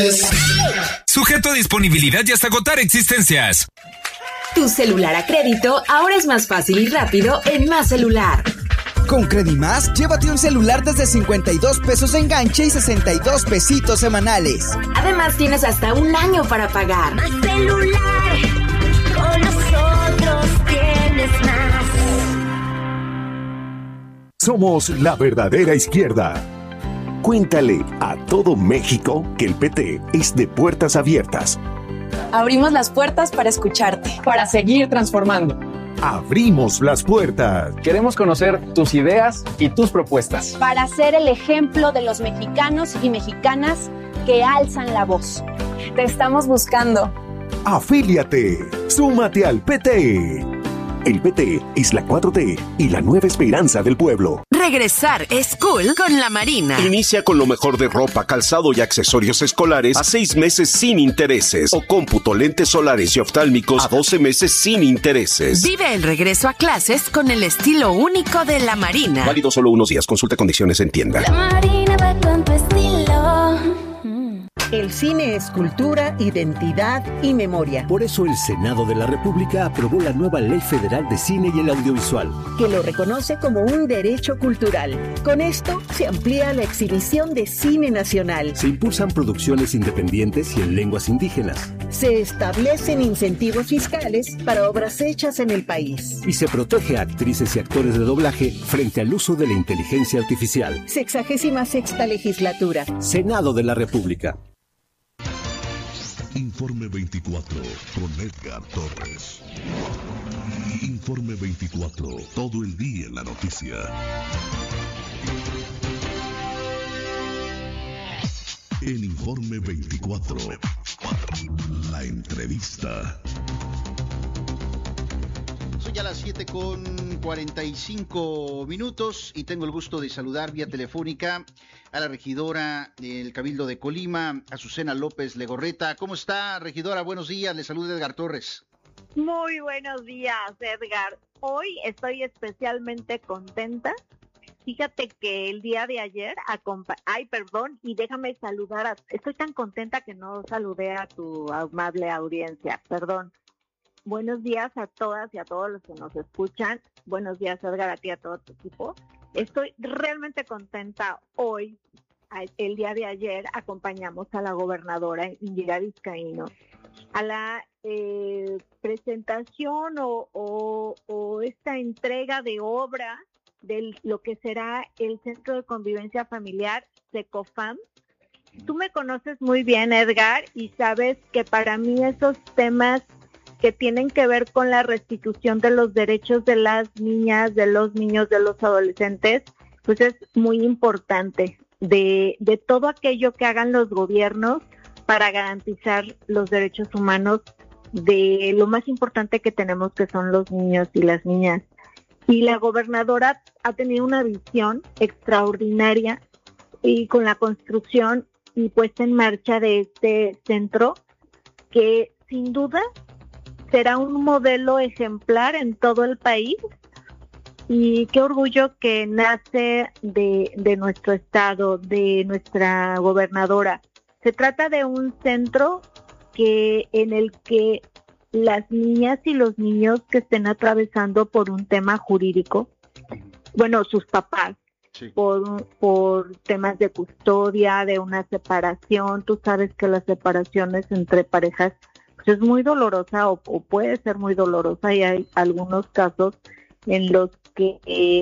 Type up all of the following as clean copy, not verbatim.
Sujeto a disponibilidad y hasta agotar existencias. Tu celular a crédito ahora es más fácil y rápido en Más Celular. Con Credimás, llévate un celular desde 52 pesos de enganche y 62 pesitos semanales. Además, tienes hasta un año para pagar. Más Celular, con nosotros tienes más. Somos la verdadera izquierda. Cuéntale a todo México que el PT es de puertas abiertas. Abrimos las puertas para escucharte, para seguir transformando. Abrimos las puertas. Queremos conocer tus ideas y tus propuestas. para ser el ejemplo de los mexicanos y mexicanas que alzan la voz. Te estamos buscando. Afíliate. Súmate al PT. El PT es la 4T y la nueva esperanza del pueblo. Regresar es cool con la Marina. Inicia con lo mejor de ropa, calzado y accesorios escolares a 6 meses sin intereses. O cómputo, lentes solares y oftálmicos a 12 meses sin intereses. Vive el regreso a clases con el estilo único de la Marina. Válido solo unos días. Consulta condiciones en tienda. La Marina va con tu estilo. El cine es cultura, identidad y memoria. Por eso el Senado de la República aprobó la nueva Ley Federal de Cine y el Audiovisual, que lo reconoce como un derecho cultural. Con esto se amplía la exhibición de cine nacional. se impulsan producciones independientes y en lenguas indígenas, Se establecen incentivos fiscales para obras hechas en el país. y se protege a actrices y actores de doblaje frente al uso de la inteligencia artificial. 66ª legislatura. Senado de la República. Informe 24 con Edgar Torres. Informe 24, todo el día en la noticia. En Informe 24, la entrevista. Son ya las 7:45 y tengo el gusto de saludar vía telefónica a la regidora del Cabildo de Colima, Azucena López Legorreta. ¿Cómo está, regidora? Buenos días, le saluda Edgar Torres. Muy buenos días, Edgar. Hoy estoy especialmente contenta. Fíjate que el día de ayer, y déjame saludar estoy tan contenta que no saludé a tu amable audiencia, perdón. Buenos días a todas y a todos los que nos escuchan. Buenos días, Edgar, a ti y a todo tu equipo. Estoy realmente contenta hoy. El día de ayer acompañamos a la gobernadora Indira Vizcaíno a la presentación o esta entrega de obra de lo que será el Centro de Convivencia Familiar Secofam. Tú me conoces muy bien, Edgar, y sabes que para mí esos temas que tienen que ver con la restitución de los derechos de las niñas, de los niños, de los adolescentes, pues es muy importante de todo aquello que hagan los gobiernos para garantizar los derechos humanos de lo más importante que tenemos, que son los niños y las niñas. Y la gobernadora ha tenido una visión extraordinaria y con la construcción y puesta en marcha de este centro que sin duda será un modelo ejemplar en todo el país, y qué orgullo que nace de nuestro estado, de nuestra gobernadora. Se trata de un centro en el que las niñas y los niños que estén atravesando por un tema jurídico, bueno, sus papás, sí, por temas de custodia, de una separación. Tú sabes que las separaciones entre parejas pues es muy dolorosa o puede ser muy dolorosa, y hay algunos casos en los que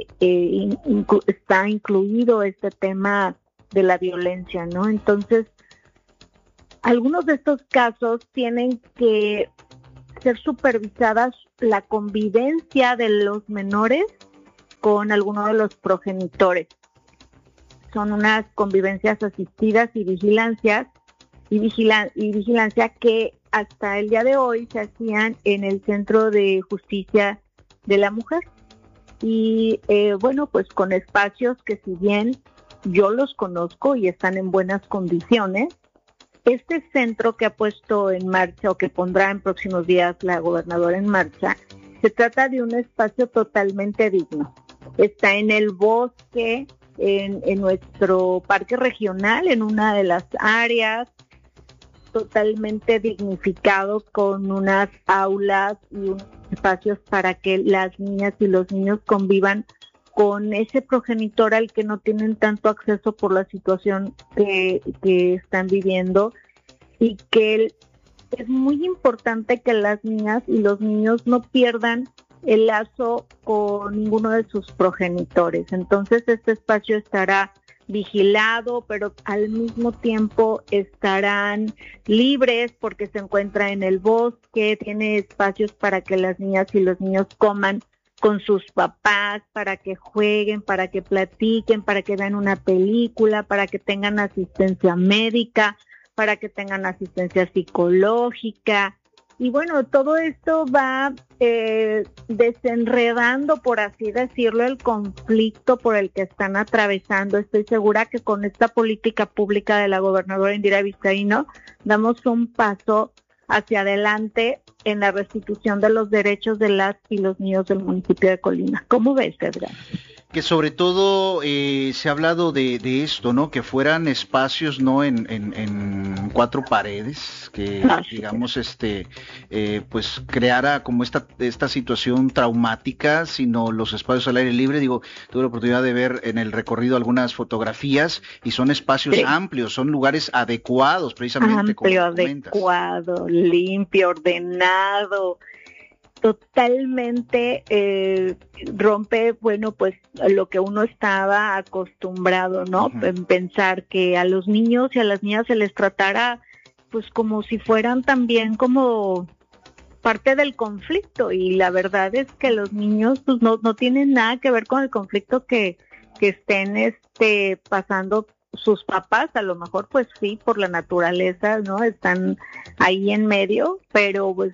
está incluido este tema de la violencia, ¿no? Entonces, algunos de estos casos tienen que ser supervisadas la convivencia de los menores con alguno de los progenitores. Son unas convivencias asistidas y vigilancia que hasta el día de hoy se hacían en el Centro de Justicia de la Mujer. Y bueno, pues con espacios que, si bien yo los conozco y están en buenas condiciones, este centro que ha puesto en marcha o que pondrá en próximos días la gobernadora en marcha, se trata de un espacio totalmente digno. Está en el bosque, en nuestro parque regional, en una de las áreas. totalmente dignificado con unas aulas y unos espacios para que las niñas y los niños convivan con ese progenitor al que no tienen tanto acceso por la situación que están viviendo, y que es muy importante que las niñas y los niños no pierdan el lazo con ninguno de sus progenitores. Entonces este espacio estará vigilado, pero al mismo tiempo estarán libres porque se encuentra en el bosque, tiene espacios para que las niñas y los niños coman con sus papás, para que jueguen, para que platiquen, para que vean una película, para que tengan asistencia médica, para que tengan asistencia psicológica. Y bueno, todo esto va desenredando, por así decirlo, el conflicto por el que están atravesando. Estoy segura que con esta política pública de la gobernadora Indira Vizcaíno damos un paso hacia adelante en la restitución de los derechos de las y los niños del municipio de Colima. ¿Cómo ves, Edgar? Que sobre todo se ha hablado de esto, ¿no? Que fueran espacios no en cuatro paredes, que digamos pues creara como esta situación traumática, sino los espacios al aire libre. Digo, tuve la oportunidad de ver en el recorrido algunas fotografías y son espacios amplios, son lugares adecuados precisamente. Amplio, adecuado, limpio, ordenado. Totalmente rompe, bueno, pues lo que uno estaba acostumbrado, ¿no? En pensar que a los niños y a las niñas se les tratara pues como si fueran también como parte del conflicto, y la verdad es que los niños pues no tienen nada que ver con el conflicto que estén pasando sus papás. A lo mejor pues sí, por la naturaleza, ¿no? Están ahí en medio, pero pues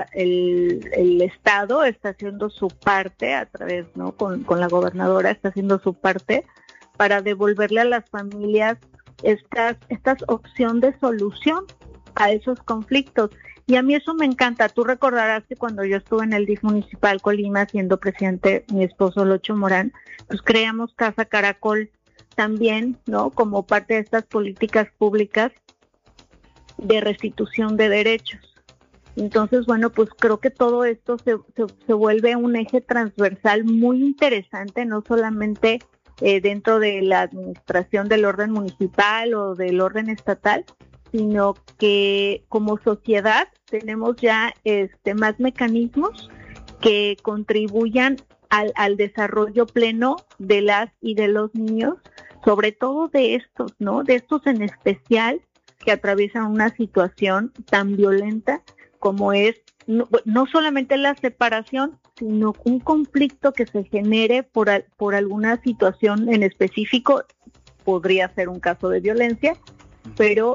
el Estado está haciendo su parte a través, ¿no? Con la gobernadora está haciendo su parte para devolverle a las familias esta opción de solución a esos conflictos. Y a mí eso me encanta. Tú recordarás que cuando yo estuve en el DIF municipal Colima, siendo presidente mi esposo Locho Morán, pues creamos Casa Caracol también, ¿no? Como parte de estas políticas públicas de restitución de derechos. Entonces, bueno, pues creo que todo esto se vuelve un eje transversal muy interesante, no solamente dentro de la administración del orden municipal o del orden estatal, sino que como sociedad tenemos ya más mecanismos que contribuyan al desarrollo pleno de las y de los niños, sobre todo de estos, ¿no? De estos en especial que atraviesan una situación tan violenta como es no solamente la separación, sino un conflicto que se genere por alguna situación en específico. Podría ser un caso de violencia, pero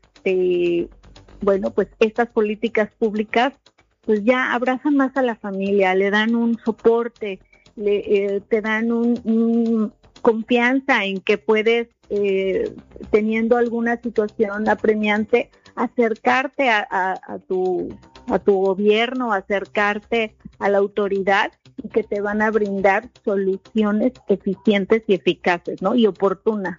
bueno, pues estas políticas públicas pues ya abrazan más a la familia, le dan un soporte, te dan un confianza en que puedes, teniendo alguna situación apremiante, acercarte a tu gobierno, acercarte a la autoridad, y que te van a brindar soluciones eficientes y eficaces, ¿no? Y oportunas.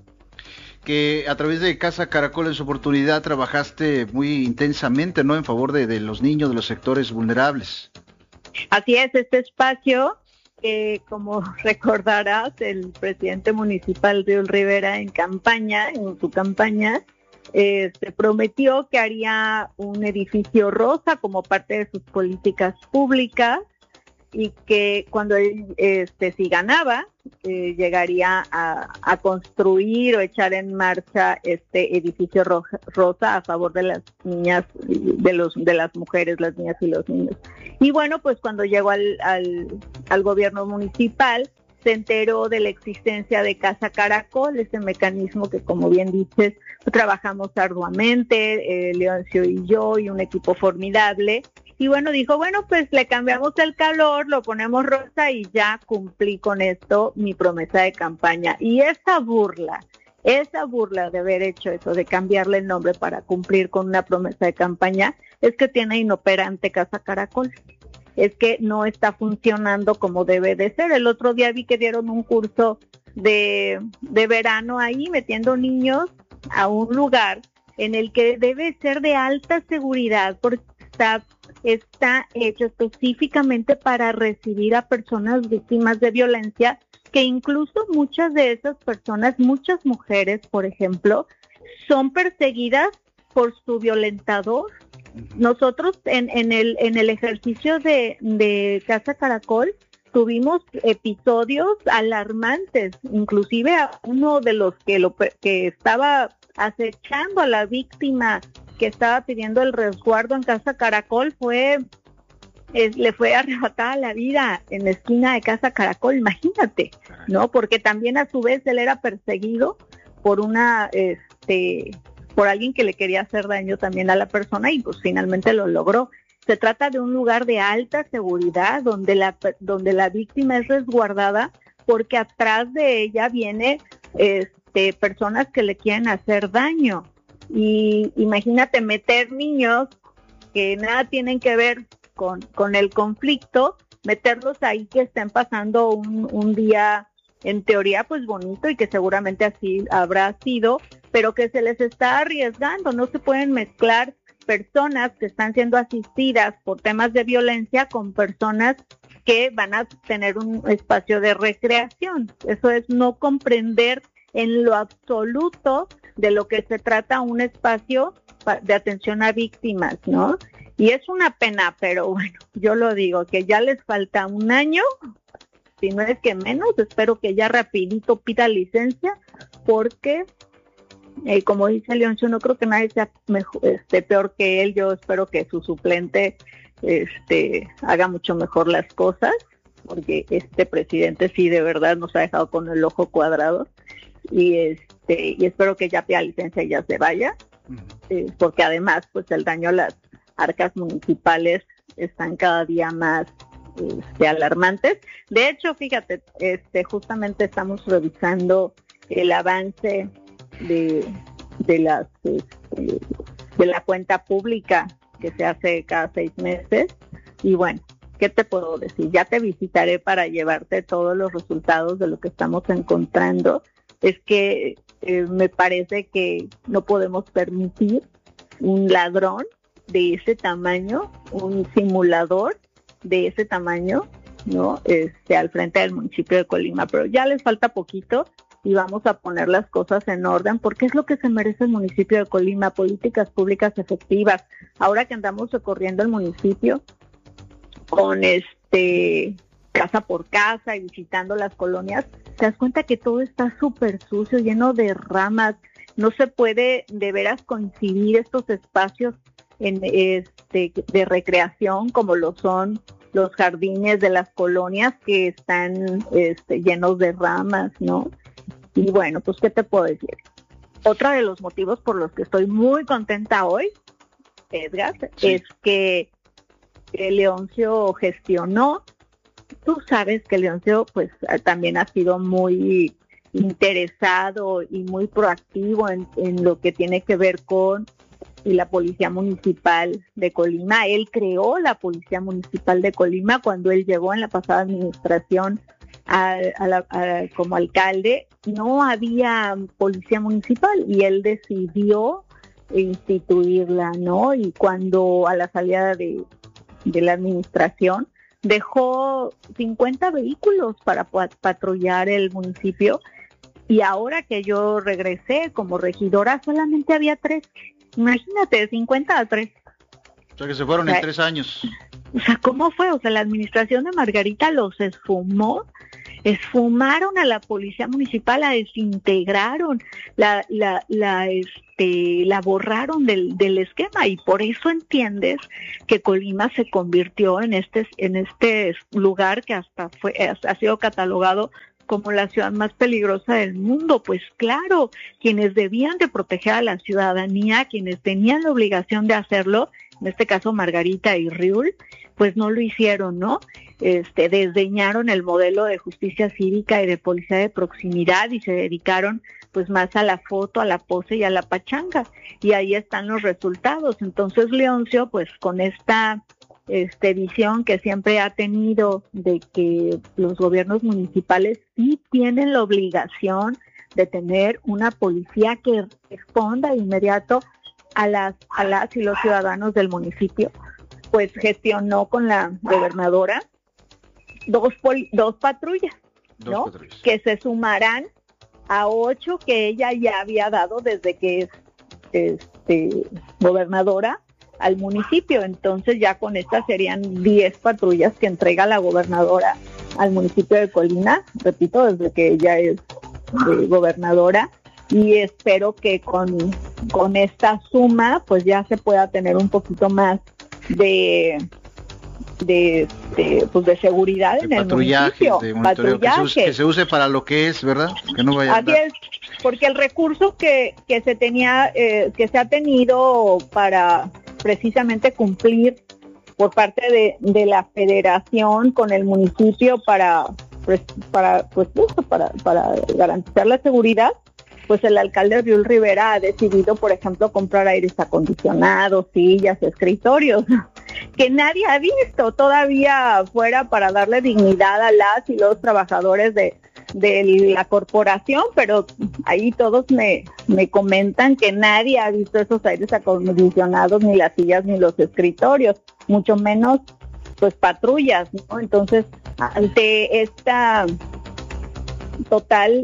Que a través de Casa Caracol en su oportunidad trabajaste muy intensamente, ¿no? En favor de los niños, de los sectores vulnerables. Así es, este espacio, como recordarás, el presidente municipal Riul Rivera en su campaña, se prometió que haría un edificio rosa como parte de sus políticas públicas, y que cuando él si ganaba, llegaría a construir o echar en marcha este edificio rosa a favor de las niñas, de las mujeres, las niñas y los niños. Y bueno, pues cuando llegó al gobierno municipal, se enteró de la existencia de Casa Caracol, ese mecanismo que, como bien dices, trabajamos arduamente, Leoncio y yo, y un equipo formidable. Y bueno, dijo, bueno, pues le cambiamos el color, lo ponemos rosa, y ya cumplí con esto mi promesa de campaña. Y esa burla de haber hecho eso, de cambiarle el nombre para cumplir con una promesa de campaña, es que tiene inoperante Casa Caracol. Es que no está funcionando como debe de ser. El otro día vi que dieron un curso de verano ahí, metiendo niños a un lugar en el que debe ser de alta seguridad porque está hecho específicamente para recibir a personas víctimas de violencia, que incluso muchas de esas personas, muchas mujeres, por ejemplo, son perseguidas por su violentador. Nosotros en el ejercicio de Casa Caracol tuvimos episodios alarmantes, inclusive a uno de los que estaba acechando a la víctima que estaba pidiendo el resguardo en Casa Caracol le fue arrebatada la vida en la esquina de Casa Caracol, imagínate, ¿no? Porque también a su vez él era perseguido por por alguien que le quería hacer daño también a la persona y pues finalmente lo logró. Se trata de un lugar de alta seguridad donde la víctima es resguardada porque atrás de ella viene personas que le quieren hacer daño. Y imagínate meter niños que nada tienen que ver con el conflicto, meterlos ahí que estén pasando un día en teoría pues bonito y que seguramente así habrá sido, pero que se les está arriesgando. No se pueden mezclar personas que están siendo asistidas por temas de violencia con personas que van a tener un espacio de recreación. Eso es no comprender en lo absoluto de lo que se trata un espacio de atención a víctimas, ¿no? Y es una pena, pero bueno, yo lo digo, que ya les falta un año, si no es que menos, espero que ya rapidito pida licencia, porque como dice Leoncio, no creo que nadie sea peor que él. Yo espero que su suplente haga mucho mejor las cosas, porque este presidente sí de verdad nos ha dejado con el ojo cuadrado, y espero que ya pida licencia y ya se vaya, porque además pues el daño a las arcas municipales están cada día más alarmantes. De hecho, fíjate, justamente estamos revisando el avance de la cuenta pública que se hace cada 6 meses, y bueno, ¿qué te puedo decir? Ya te visitaré para llevarte todos los resultados de lo que estamos encontrando. Es que me parece que no podemos permitir un ladrón de ese tamaño, un simulador de ese tamaño, ¿no? Al frente del municipio de Colima, pero ya les falta poquito y vamos a poner las cosas en orden, porque es lo que se merece el municipio de Colima: políticas públicas efectivas. Ahora que andamos recorriendo el municipio con casa por casa y visitando las colonias, te das cuenta que todo está súper sucio, lleno de ramas. No se puede de veras coincidir estos espacios de recreación como lo son los jardines de las colonias, que están llenos de ramas, ¿no? Y bueno, pues ¿qué te puedo decir? Otro de los motivos por los que estoy muy contenta hoy, Edgar, sí, es que Leoncio gestionó. Tú sabes que Leoncio pues también ha sido muy interesado y muy proactivo en lo que tiene que ver con la Policía Municipal de Colima. Él creó la Policía Municipal de Colima cuando él llegó en la pasada administración como alcalde. No había policía municipal y él decidió instituirla, ¿no? Y cuando a la salida de la administración dejó 50 vehículos para patrullar el municipio, y ahora que yo regresé como regidora solamente había 3. Imagínate, de 50 a 3. O sea, que se fueron en 3 años. O sea, ¿cómo fue? O sea, la administración de Margarita los esfumaron a la policía municipal, la desintegraron, la borraron del esquema, y por eso entiendes que Colima se convirtió en este lugar que hasta ha sido catalogado como la ciudad más peligrosa del mundo. Pues claro, quienes debían de proteger a la ciudadanía, quienes tenían la obligación de hacerlo, en este caso Margarita y Riul, pues no lo hicieron, ¿no? Desdeñaron el modelo de justicia cívica y de policía de proximidad y se dedicaron pues más a la foto, a la pose y a la pachanga, y ahí están los resultados. Entonces Leoncio, pues con esta visión que siempre ha tenido de que los gobiernos municipales sí tienen la obligación de tener una policía que responda de inmediato a las y los ciudadanos del municipio, pues gestionó con la gobernadora dos patrullas, ¿no? Que se sumarán a 8 que ella ya había dado desde que es gobernadora al municipio. Entonces ya con estas serían 10 patrullas que entrega la gobernadora al municipio de Colima, repito, desde que ella es gobernadora, y espero que con esta suma pues ya se pueda tener un poquito más de seguridad en el municipio, de patrullaje, que se use para lo que es, ¿verdad? Que no vaya a andar. Así es, porque el recurso que se tenía, que se ha tenido para precisamente cumplir por parte de la federación con el municipio para garantizar la seguridad, pues el alcalde Riul Rivera ha decidido, por ejemplo, comprar aires acondicionados, sillas, escritorios, que nadie ha visto todavía afuera para darle dignidad a las y los trabajadores de la corporación, pero ahí todos me comentan que nadie ha visto esos aires acondicionados, ni las sillas, ni los escritorios, mucho menos pues patrullas, ¿no? Entonces, ante esta total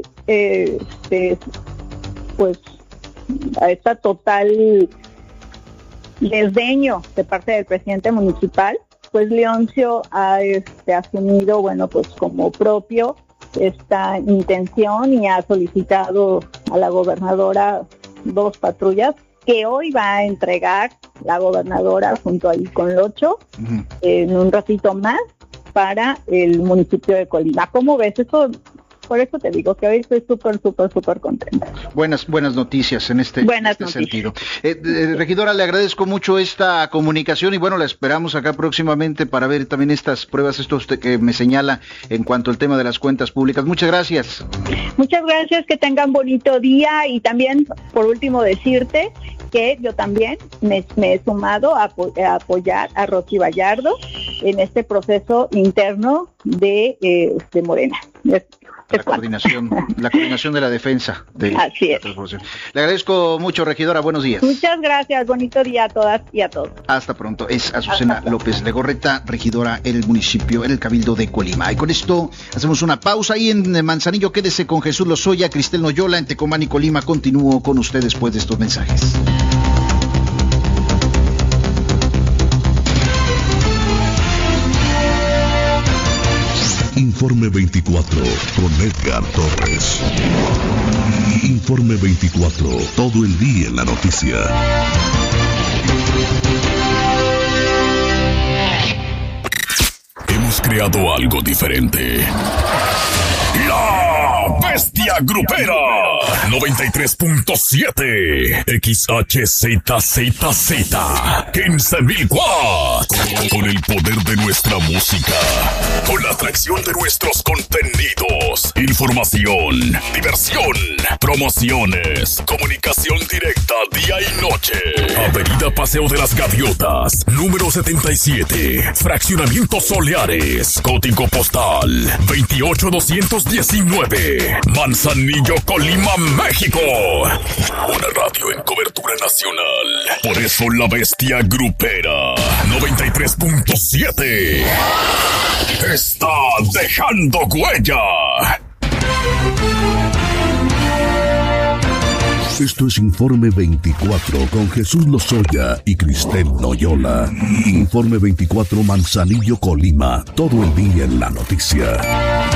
a esta total desdeño de parte del presidente municipal, pues Leoncio ha asumido, bueno, pues como propio esta intención y ha solicitado a la gobernadora 2 patrullas que hoy va a entregar la gobernadora junto ahí con el 8 en un ratito más para el municipio de Colima. ¿Cómo ves eso? Por eso te digo que hoy estoy súper contenta. Buenas noticias en este sentido. Regidora, le agradezco mucho esta comunicación y bueno, la esperamos acá próximamente para ver también estas pruebas, esto usted que me señala en cuanto al tema de las cuentas públicas. Muchas gracias. Muchas gracias, que tengan bonito día y también, por último, decirte que yo también me he sumado a apoyar a Rosy Vallardo en este proceso interno de Morena. La coordinación de la defensa. Así es. Le agradezco mucho, regidora. Buenos días. Muchas gracias. Bonito día a todas y a todos. Hasta pronto. Es Azucena López Legorreta, regidora en el municipio, en el Cabildo de Colima. Y con esto hacemos una pausa ahí en Manzanillo. Quédese con Jesús Lozoya, Cristel Noyola en Tecomán y Colima. Continúo con usted después de estos mensajes. Informe 24 con Edgar Torres. Informe 24, todo el día en la noticia. Hemos creado algo diferente. La Bestia Grupera 93.7 XHZZZ 15,000 watts. Con el poder de nuestra música, con la atracción de nuestros contenidos, información, diversión, promociones, comunicación directa día y noche. Avenida Paseo de las Gaviotas, número 77, Fraccionamiento Soleares, código postal 28219, Manzanillo, Colima, México. Una radio en cobertura nacional. Por eso la Bestia Grupera 93.7 está dejando huella. Esto es Informe 24 con Jesús Lozoya y Cristel Noyola. Informe 24 Manzanillo, Colima. Todo el día en la noticia.